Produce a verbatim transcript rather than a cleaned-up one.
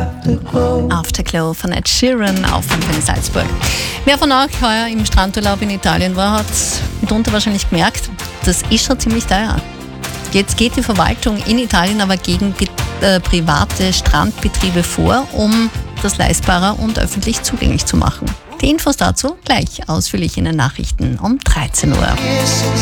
Afterglow. Afterglow von Ed Sheeran auf Antenne Salzburg. Wer von euch heuer im Strandurlaub in Italien war, hat mitunter wahrscheinlich gemerkt, das ist schon ziemlich teuer. Jetzt geht die Verwaltung in Italien aber gegen äh, private Strandbetriebe vor, um das leistbarer und öffentlich zugänglich zu machen. Die Infos dazu gleich ausführlich in den Nachrichten um dreizehn Uhr.